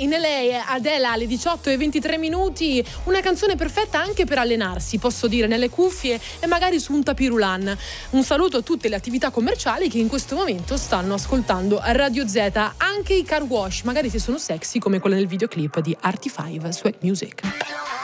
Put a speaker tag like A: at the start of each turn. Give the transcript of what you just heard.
A: in LA, Adele alle 18:23, una canzone perfetta anche per allenarsi, posso dire, nelle cuffie e magari su un tapirulan. Un saluto a tutte le attività commerciali che in questo momento stanno ascoltando Radio Z, anche i car wash, magari se sono sexy come quella nel videoclip di Artie 5 Swag Music.